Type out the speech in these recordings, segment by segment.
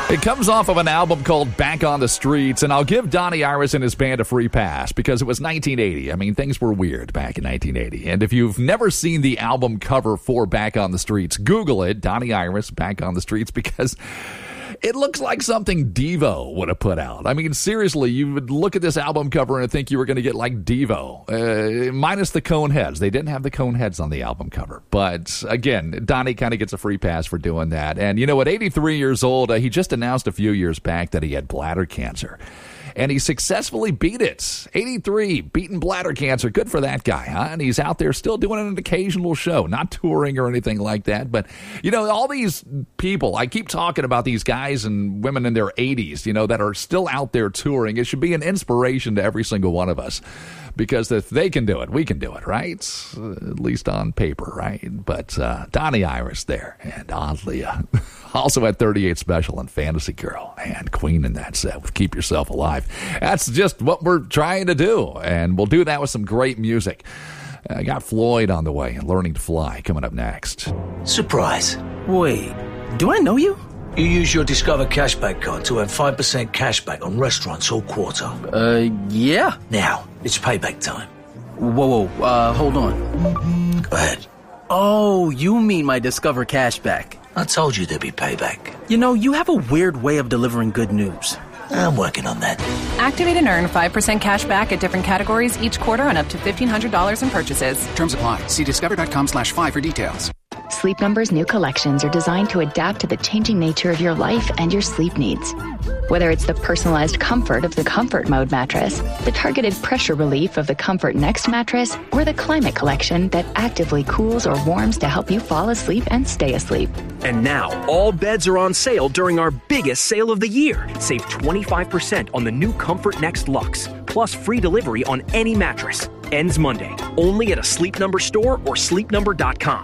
It comes off of an album called Back on the Streets, and I'll give Donnie Iris and his band a free pass because it was 1980. I mean, things were weird back in 1980. And if you've never seen the album cover for Back on the Streets, Google it, Donnie Iris, Back on the Streets, because it looks like something Devo would have put out. I mean, seriously, you would look at this album cover and think you were going to get like Devo, minus the cone heads. They didn't have the cone heads on the album cover. But again, Donnie kind of gets a free pass for doing that. And, you know, at 83 years old, he just announced a few years back that he had bladder cancer. And he successfully beat it. 83, beating bladder cancer. Good for that guy, huh? And he's out there still doing an occasional show, not touring or anything like that. But, you know, all these people, I keep talking about these guys and women in their 80s, you know, that are still out there touring. It should be an inspiration to every single one of us. Because if they can do it, we can do it, right? At least on paper, right? But Donnie Iris there, and oddly, also had 38 Special and Fantasy Girl, and Queen in that set with Keep Yourself Alive. That's just what we're trying to do, and we'll do that with some great music. I got Floyd on the way and Learning to Fly coming up next. Surprise. Wait, do I know you? You use your Discover Cashback card to have 5% cashback on restaurants all quarter. Yeah. Now, it's payback time. Whoa, hold on. Go ahead. Oh, you mean my Discover Cashback. I told you there'd be payback. You know, you have a weird way of delivering good news. I'm working on that. Activate and earn 5% cash back at different categories each quarter on up to $1,500 in purchases. Terms apply. See discover.com/5 for details. Sleep Number's new collections are designed to adapt to the changing nature of your life and your sleep needs. Whether it's the personalized comfort of the Comfort Mode mattress, the targeted pressure relief of the Comfort Next mattress, or the Climate Collection that actively cools or warms to help you fall asleep and stay asleep. And now, all beds are on sale during our biggest sale of the year. Save 25% on the new Comfort Next Luxe, plus free delivery on any mattress. Ends Monday, only at a Sleep Number store or sleepnumber.com.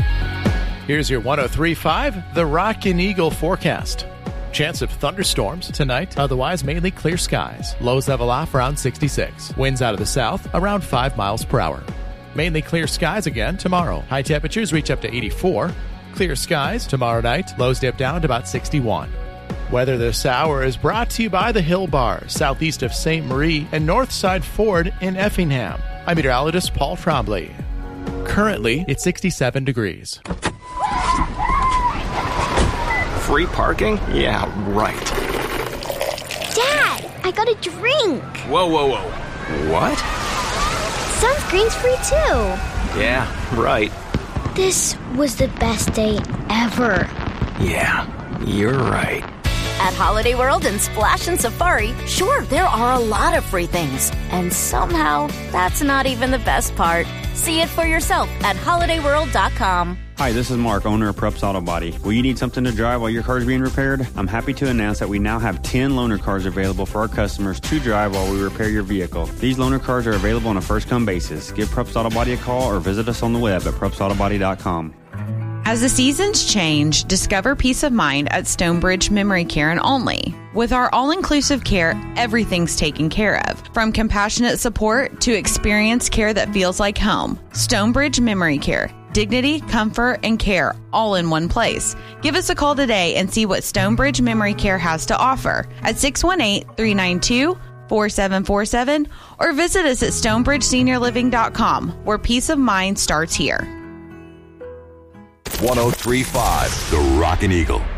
Here's your 103.5, the Rockin' Eagle forecast. Chance of thunderstorms tonight, otherwise mainly clear skies. Lows level off around 66. Winds out of the south around 5 miles per hour. Mainly clear skies again tomorrow. High temperatures reach up to 84. Clear skies tomorrow night. Lows dip down to about 61. Weather this hour is brought to you by the Hill Bar, southeast of St. Marie and Northside Ford in Effingham. I'm meteorologist Paul Trombley. Currently, it's 67 degrees. Free parking? Yeah, right. Dad, I got a drink. Whoa. What? Sunscreen's free too. Yeah, right. This was the best day ever. Yeah, you're right. At Holiday World and Splash and Safari, sure, there are a lot of free things. And somehow, that's not even the best part. See it for yourself at holidayworld.com. Hi, this is Mark, owner of Preps Auto Body. Will you need something to drive while your car is being repaired? I'm happy to announce that we now have 10 loaner cars available for our customers to drive while we repair your vehicle. These loaner cars are available on a first-come basis. Give Preps Auto Body a call or visit us on the web at prepsautobody.com. As the seasons change, discover peace of mind at Stonebridge Memory Care and Only. With our all-inclusive care, everything's taken care of. From compassionate support to experienced care that feels like home. Stonebridge Memory Care. Dignity, comfort, and care all in one place. Give us a call today and see what Stonebridge Memory Care has to offer at 618-392-4747 or visit us at stonebridgeseniorliving.com, where peace of mind starts here. 103.5, the Rockin' Eagle.